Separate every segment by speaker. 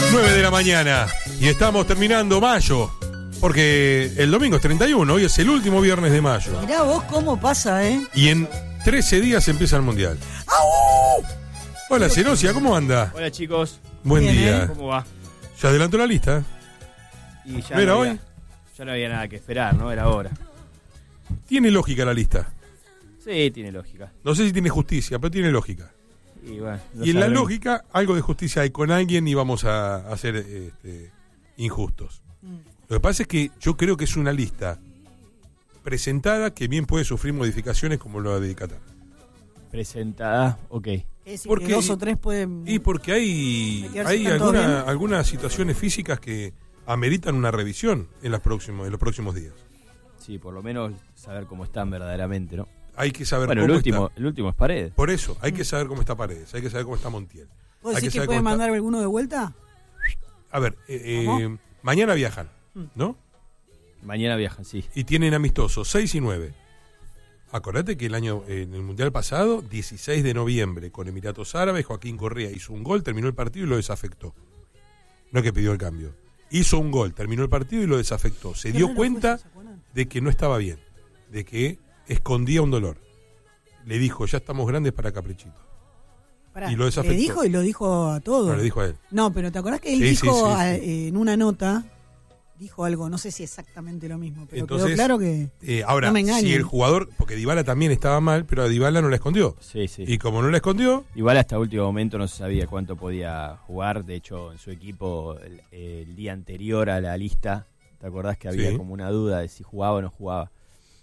Speaker 1: 9 de la mañana y estamos terminando mayo, porque el domingo es 31, hoy es el último viernes de mayo.
Speaker 2: Mirá vos cómo pasa, ¿eh?
Speaker 1: Y en 13 días empieza el Mundial.
Speaker 2: ¡Au!
Speaker 1: Hola, Cenosia, ¿cómo anda?
Speaker 3: Hola, chicos.
Speaker 1: Buen
Speaker 2: Bien,
Speaker 1: día.
Speaker 3: ¿Cómo va?
Speaker 1: ¿Se adelantó la lista?
Speaker 3: Y ya
Speaker 1: ¿No era
Speaker 3: había,
Speaker 1: hoy?
Speaker 3: ya no había nada que esperar, ¿no? Era hora.
Speaker 1: Tiene lógica la lista.
Speaker 3: Sí, tiene lógica.
Speaker 1: No sé si tiene justicia, pero tiene lógica.
Speaker 3: Y bueno,
Speaker 1: Y en la lógica, algo de justicia hay con alguien y vamos a ser injustos. Lo que pasa es que yo creo que es una lista presentada que bien puede sufrir modificaciones como lo de Qatar.
Speaker 3: Presentada, ok.
Speaker 2: Es decir,
Speaker 1: Porque-
Speaker 2: que 2 o 3 pueden...
Speaker 1: Y porque hay
Speaker 2: Meterse tanto bien.
Speaker 1: algunas situaciones físicas que ameritan una revisión en los próximos días.
Speaker 3: Sí, por lo menos saber cómo están verdaderamente, ¿no?
Speaker 1: Hay que saber
Speaker 3: Bueno,
Speaker 1: cómo
Speaker 3: el último es Paredes.
Speaker 1: Por eso, hay que saber cómo está Paredes, hay que saber cómo está Montiel.
Speaker 2: ¿Vos
Speaker 1: Hay
Speaker 2: decís que
Speaker 1: saber
Speaker 2: pueden
Speaker 1: cómo está-
Speaker 2: mandar alguno de vuelta?
Speaker 1: A ver,
Speaker 2: ¿Cómo?
Speaker 1: mañana viajan, ¿no?
Speaker 3: Mañana viajan, sí.
Speaker 1: Y tienen amistosos 6 y 9. Acordate que en el Mundial pasado, 16 de noviembre, con Emiratos Árabes, Joaquín Correa hizo un gol, terminó el partido y lo desafectó. No es que pidió el cambio. Hizo un gol, terminó el partido y lo desafectó. Se
Speaker 2: Qué
Speaker 1: dio
Speaker 2: raro
Speaker 1: cuenta
Speaker 2: fue eso, ¿se acuerdan?
Speaker 1: de que no estaba bien, de que escondía un dolor. Le dijo, ya estamos grandes para caprichito.
Speaker 2: Pará,
Speaker 1: Y lo desafectó.
Speaker 2: le dijo y lo dijo a todos.
Speaker 1: No, le dijo a él.
Speaker 2: No, pero ¿te acordás que él
Speaker 1: Sí,
Speaker 2: dijo
Speaker 1: sí, sí, sí.
Speaker 2: en una nota, dijo algo, no sé si exactamente lo mismo, pero
Speaker 1: Entonces,
Speaker 2: quedó claro que...
Speaker 1: Ahora,
Speaker 2: No me engañen.
Speaker 1: si el jugador, porque Dybala también estaba mal, pero a Dybala no la escondió.
Speaker 3: Sí, sí.
Speaker 1: Y como no la escondió,
Speaker 3: Igual hasta último momento no se sabía cuánto podía jugar. De hecho, en su equipo, el día anterior a la lista, ¿te acordás que había
Speaker 1: Sí.
Speaker 3: como una duda de si jugaba o no jugaba?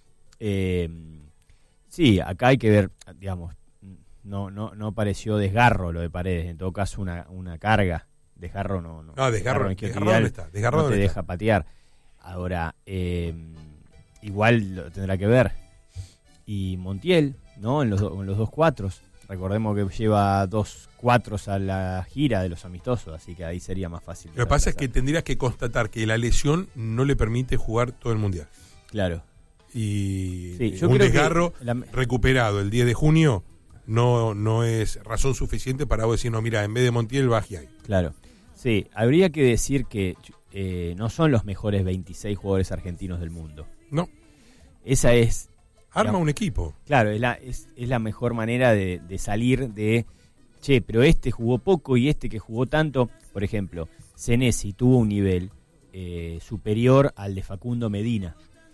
Speaker 3: Sí, acá hay que ver, digamos, no pareció desgarro lo de Paredes. En todo caso, una carga. Desgarro no.
Speaker 1: desgarro
Speaker 3: en qué
Speaker 1: ¿dónde
Speaker 3: actividad
Speaker 1: está? Desgarro
Speaker 3: no
Speaker 1: ¿dónde
Speaker 3: te
Speaker 1: está?
Speaker 3: deja patear. Ahora, igual lo tendrá que ver. Y Montiel, ¿no? En los dos cuatros. Recordemos que lleva 2 cuatros a la gira de los amistosos, así que ahí sería más fácil.
Speaker 1: Lo que pasa es que tendrías que constatar que la lesión no le permite jugar todo el Mundial.
Speaker 3: Claro.
Speaker 1: Y
Speaker 3: Sí, yo
Speaker 1: un
Speaker 3: creo que
Speaker 1: desgarro
Speaker 3: la-
Speaker 1: recuperado el 10 de junio no es razón suficiente para vos decir, no, mira, en vez de Montiel, Bajiay.
Speaker 3: Claro. Sí, habría que decir que no son los mejores 26 jugadores argentinos del mundo.
Speaker 1: No,
Speaker 3: Esa es,
Speaker 1: arma
Speaker 3: Digamos,
Speaker 1: un equipo.
Speaker 3: claro, es la mejor manera de salir de, che, pero este jugó poco y este que jugó tanto. Por ejemplo, Senesi tuvo un nivel superior al de Facundo Medina.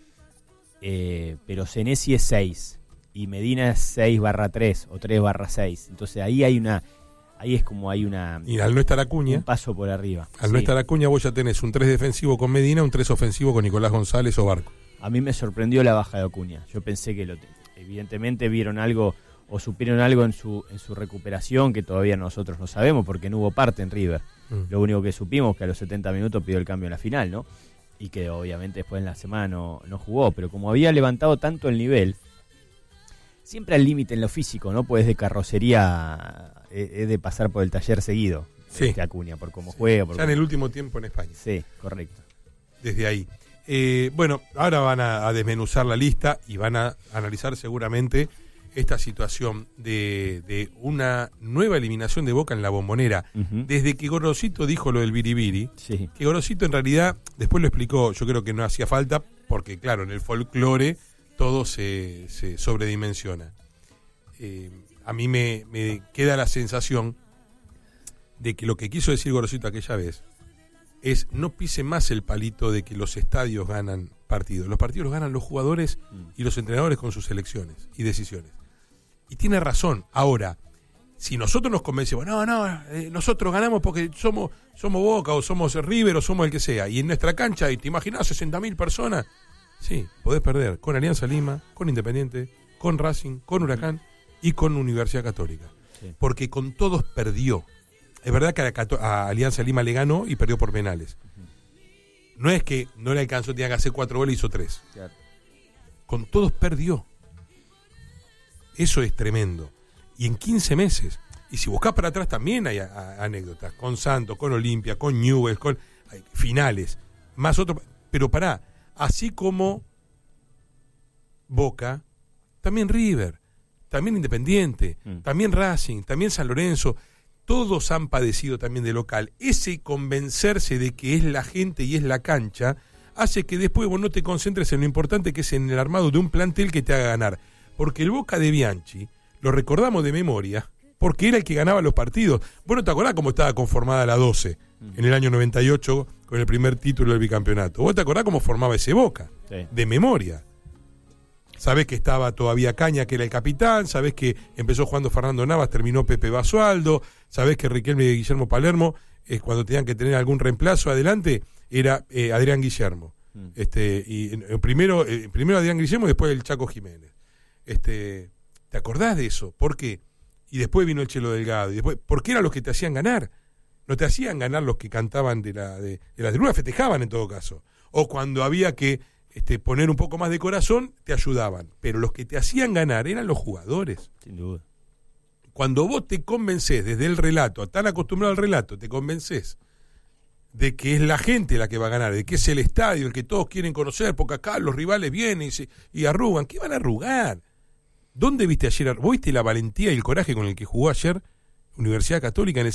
Speaker 3: Pero Senesi es 6 y Medina es 6/3 o 3/6. Entonces ahí es como hay
Speaker 1: Y al no estar Acuña,
Speaker 3: un paso por arriba.
Speaker 1: al no
Speaker 3: Sí.
Speaker 1: estar Acuña, vos ya tenés un 3 defensivo con Medina, un 3 ofensivo con Nicolás González o Barco.
Speaker 3: A mí me sorprendió la baja de Acuña. Yo pensé que evidentemente vieron algo o supieron algo en su recuperación que todavía nosotros no sabemos porque no hubo parte en River. Lo único que supimos que a los 70 minutos pidió el cambio en la final, ¿no? Y que obviamente después en la semana no jugó. Pero como había levantado tanto el nivel, siempre al límite en lo físico, ¿no? Pues de carrocería, es de pasar por el taller seguido.
Speaker 1: Sí.
Speaker 3: Acuña, por cómo juega. Por
Speaker 1: Ya en
Speaker 3: cómo-
Speaker 1: el último tiempo en España,
Speaker 3: Sí, correcto.
Speaker 1: desde ahí. Bueno, ahora van a desmenuzar la lista y van a analizar seguramente esta situación de una nueva eliminación de Boca en la Bombonera.
Speaker 3: Ujú.
Speaker 1: Desde que Gorosito dijo lo del biribiri,
Speaker 3: Sí.
Speaker 1: que Gorosito en realidad, después lo explicó, yo creo que no hacía falta, porque claro, en el folclore todo se sobredimensiona. A mí me queda la sensación de que lo que quiso decir Gorosito aquella vez es no pise más el palito de que los estadios ganan partidos. Los partidos los ganan los jugadores y los entrenadores con sus elecciones y decisiones. Y tiene razón. Ahora, si nosotros nos convencemos, nosotros ganamos porque somos Boca o somos River o somos el que sea, y en nuestra cancha, y te imaginás 60.000 personas, sí, podés perder con Alianza Lima, con Independiente, con Racing, con Huracán y con Universidad Católica.
Speaker 3: Sí.
Speaker 1: Porque con todos perdió. Es verdad que a Alianza Lima le ganó y perdió por penales. No es que no le alcanzó, tenía que hacer 4 goles y hizo 3.
Speaker 3: Claro.
Speaker 1: Con todos perdió. Eso es tremendo. Y en 15 meses. Y si buscás para atrás también hay anécdotas. Con Santos, con Olimpia, con Newell's, con finales. Más otro. Pero pará. Así como Boca, también River, también Independiente, también Racing, también San Lorenzo. todos han padecido también de local. Ese convencerse de que es la gente y es la cancha hace que después vos no te concentres en lo importante que es en el armado de un plantel que te haga ganar. Porque el Boca de Bianchi, lo recordamos de memoria, porque era el que ganaba los partidos. Vos no te acordás cómo estaba conformada la 12 en el año 98 con el primer título del bicampeonato. Vos te acordás cómo formaba ese Boca,
Speaker 3: Sí.
Speaker 1: de memoria. Sabés que estaba todavía Caña, que era el capitán, sabés que empezó jugando Fernando Navas, terminó Pepe Basualdo, sabés que Riquelme y Guillermo Palermo, cuando tenían que tener algún reemplazo adelante, era Adrián Guillermo. Y primero Adrián Guillermo y después el Chaco Jiménez. ¿Te acordás de eso? ¿Por qué? Y después vino el Chelo Delgado. Y después, ¿por qué eran los que te hacían ganar? No te hacían ganar los que cantaban de la tribuna, festejaban en todo caso. O cuando había que poner un poco más de corazón, te ayudaban. Pero los que te hacían ganar eran los jugadores.
Speaker 3: Sin duda.
Speaker 1: Cuando vos te convencés desde el relato, tan acostumbrado al relato, te convencés de que es la gente la que va a ganar, de que es el estadio, el que todos quieren conocer, porque acá los rivales vienen y arrugan. ¿Qué van a arrugar? ¿Dónde viste ayer? ¿Vos viste la valentía y el coraje con el que jugó ayer Universidad Católica en el